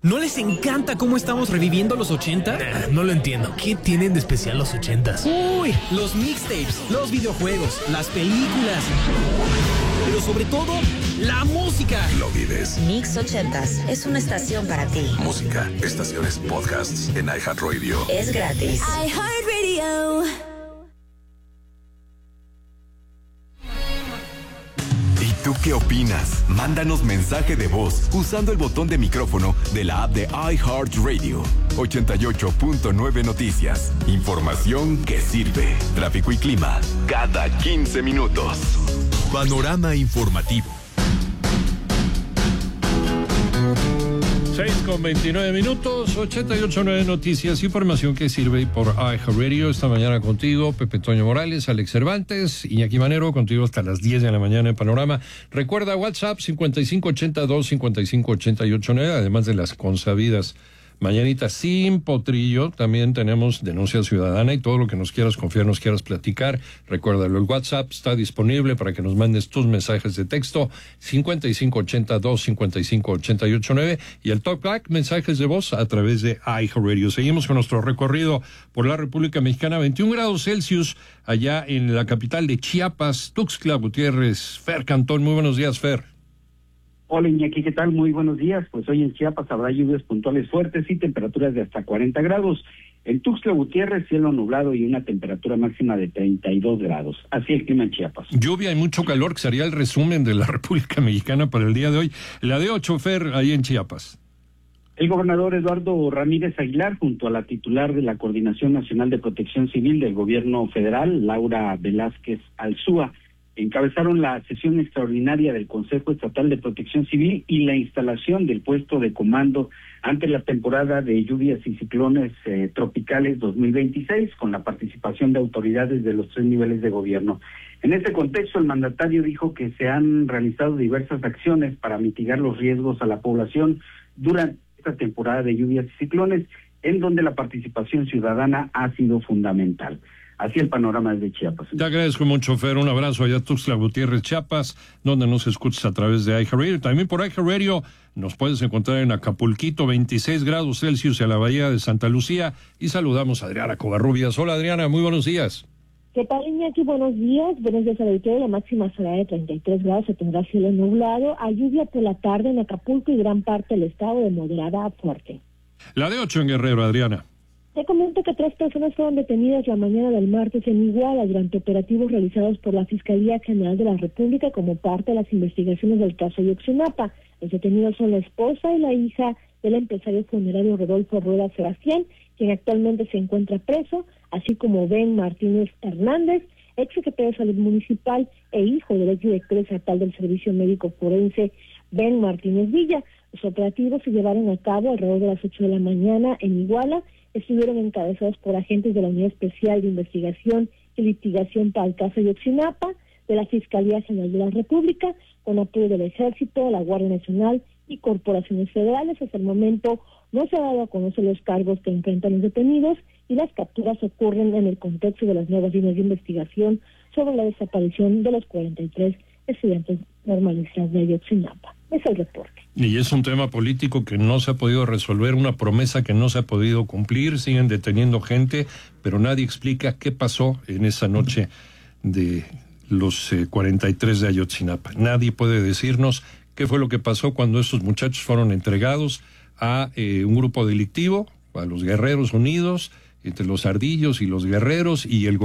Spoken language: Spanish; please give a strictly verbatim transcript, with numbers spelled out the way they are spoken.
¿No les encanta cómo estamos reviviendo los ochenta? Nah, no lo entiendo. ¿Qué tienen de especial los ochentas? Uy, los mixtapes, los videojuegos, las películas, pero sobre todo, la música. Lo vives. Mix ochentas es una estación para ti. Música, estaciones, podcasts en iHeartRadio. Es gratis. iHeartRadio. ¿Tú qué opinas? Mándanos mensaje de voz usando el botón de micrófono de la app de iHeartRadio. ochenta y ocho punto nueve Noticias. Información que sirve. Tráfico y clima cada quince minutos. Panorama informativo. seis con veintinueve minutos, ochenta y ocho punto nueve Noticias, información que sirve por iHeartRadio. Esta mañana contigo, Pepe Toño Morales, Alex Cervantes, Iñaki Manero, contigo hasta las diez de la mañana en Panorama. Recuerda WhatsApp cincuenta y cinco ochenta y dos cincuenta y cinco ochenta y ocho nueve, además de las consabidas mañanitas sin potrillo. También tenemos denuncia ciudadana y todo lo que nos quieras confiar, nos quieras platicar. Recuérdalo, el WhatsApp está disponible para que nos mandes tus mensajes de texto cincuenta y cinco ochenta y dos cincuenta y cinco ochenta y ocho nueve y el talkback, mensajes de voz a través de iHeartRadio. Seguimos con nuestro recorrido por la República Mexicana. veintiún grados Celsius allá en la capital de Chiapas, Tuxtla Gutiérrez. Fer Cantón, muy buenos días, Fer. Hola Iñaki, ¿qué tal? Muy buenos días. Pues hoy en Chiapas habrá lluvias puntuales fuertes y temperaturas de hasta cuarenta grados. En Tuxtla Gutiérrez, cielo nublado y una temperatura máxima de treinta y dos grados. Así el clima en Chiapas. Lluvia y mucho calor, que sería el resumen de la República Mexicana para el día de hoy. La de ocho, Fer, ahí en Chiapas. El gobernador Eduardo Ramírez Aguilar, junto a la titular de la Coordinación Nacional de Protección Civil del Gobierno Federal, Laura Velázquez Alzúa, encabezaron la sesión extraordinaria del Consejo Estatal de Protección Civil y la instalación del puesto de comando ante la temporada de lluvias y ciclones eh, tropicales dos mil veintiséis, con la participación de autoridades de los tres niveles de gobierno. En este contexto, el mandatario dijo que se han realizado diversas acciones para mitigar los riesgos a la población durante esta temporada de lluvias y ciclones, en donde la participación ciudadana ha sido fundamental. Así el panorama desde Chiapas. Te agradezco mucho, Fer. Un abrazo allá a Tuxtla Gutiérrez, Chiapas, donde nos escuchas a través de iHeartRadio. También por iHeartRadio nos puedes encontrar en Acapulquito, veintiséis grados Celsius, en la bahía de Santa Lucía. Y saludamos a Adriana Covarrubias. Hola, Adriana, muy buenos días. ¿Qué tal, Iñaki? Buenos días. Buenos días, auditorio. La máxima será de treinta y tres grados, se tendrá cielo nublado. Hay lluvia por la tarde en Acapulco y gran parte del estado, de moderada a fuerte. La de ocho en Guerrero, Adriana. Te comento que tres personas fueron detenidas la mañana del martes en Iguala durante operativos realizados por la Fiscalía General de la República como parte de las investigaciones del caso Ayotzinapa. Los detenidos son la esposa y la hija del empresario funerario Rodolfo Rueda Sebastián, quien actualmente se encuentra preso, así como Ben Martínez Hernández, ex secretario de Salud Municipal e hijo del exdirector estatal del Servicio Médico Forense, Ben Martínez Villa. Los operativos se llevaron a cabo alrededor de las ocho de la mañana en Iguala. Estuvieron encabezados por agentes de la Unidad Especial de Investigación y Litigación para el caso Ayotzinapa, de la Fiscalía General de la República, con apoyo del Ejército, la Guardia Nacional y corporaciones federales. Hasta el momento no se ha dado a conocer los cargos que enfrentan los detenidos y las capturas ocurren en el contexto de las nuevas líneas de investigación sobre la desaparición de los cuarenta y tres estudiantes normalistas de Ayotzinapa. Es el reporte. Y es un tema político que no se ha podido resolver, una promesa que no se ha podido cumplir, siguen deteniendo gente, pero nadie explica qué pasó en esa noche de los eh, cuarenta y tres de Ayotzinapa. Nadie puede decirnos qué fue lo que pasó cuando esos muchachos fueron entregados a eh, un grupo delictivo, a los Guerreros Unidos, entre los Ardillos y los Guerreros y el